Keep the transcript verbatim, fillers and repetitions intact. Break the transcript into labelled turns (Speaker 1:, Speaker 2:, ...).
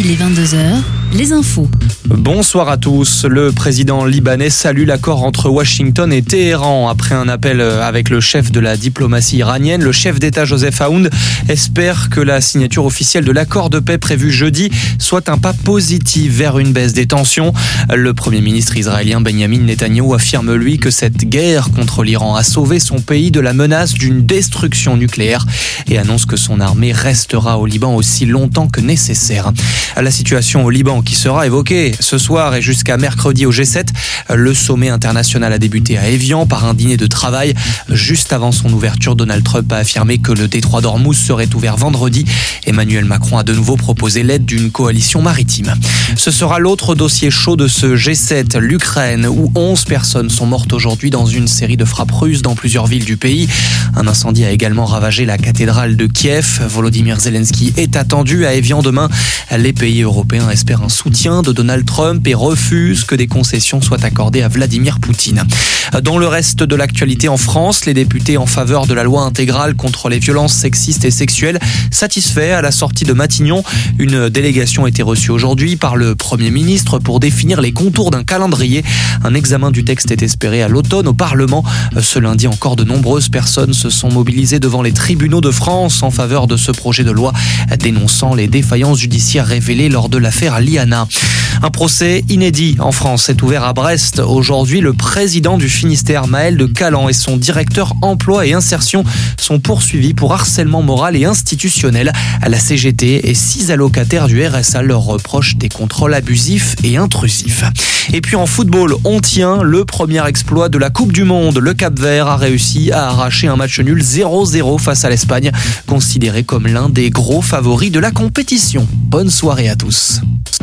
Speaker 1: Il est vingt-deux heures, les infos.
Speaker 2: Bonsoir à tous. Le président libanais salue l'accord entre Washington et Téhéran. Après un appel avec le chef de la diplomatie iranienne, le chef d'État Joseph Aoun espère que la signature officielle de l'accord de paix prévu jeudi soit un pas positif vers une baisse des tensions. Le premier ministre israélien Benjamin Netanyahou affirme lui que cette guerre contre l'Iran a sauvé son pays de la menace d'une destruction nucléaire et annonce que son armée restera au Liban aussi longtemps que nécessaire. La situation au Liban qui sera évoquée ce soir et jusqu'à mercredi au G sept. Le sommet international a débuté à Évian par un dîner de travail. Juste avant son ouverture, Donald Trump a affirmé que le détroit d'Ormuz serait ouvert vendredi. Emmanuel Macron a de nouveau proposé l'aide d'une coalition maritime. Ce sera l'autre dossier chaud de ce G sept, l'Ukraine, où onze personnes sont mortes aujourd'hui dans une série de frappes russes dans plusieurs villes du pays. Un incendie a également ravagé la cathédrale de Kiev. Volodymyr Zelensky est attendu à Évian demain. Les pays européens espèrent un soutien de Donald Trump et refusent que des concessions soient accordées à Vladimir Poutine. Dans le reste de l'actualité en France, les députés en faveur de la loi intégrale contre les violences sexistes et sexuelles satisfaits à la sortie de Matignon. Une délégation a été reçue aujourd'hui par le Premier ministre pour définir les contours d'un calendrier. Un examen du texte est espéré à l'automne au Parlement. Ce lundi encore, de nombreuses personnes se sont mobilisées devant les tribunaux de France en faveur de ce projet de loi, dénonçant les défaillances judiciaires révélées lors de l'affaire Liana. Un procès inédit en France est ouvert à Brest. Aujourd'hui, le président du Finistère, Maël de Calan, et son directeur emploi et insertion sont poursuivis pour harcèlement moral et institutionnel. La C G T et six allocataires du R S A leur reprochent des contrôles abusifs et intrusifs. Et puis en football, on tient le premier exploit de la Coupe du Monde. Le Cap-Vert a réussi à arracher un match nul zéro zéro face à l'Espagne, considéré comme l'un des gros favoris de la compétition. Bonne soirée à tous.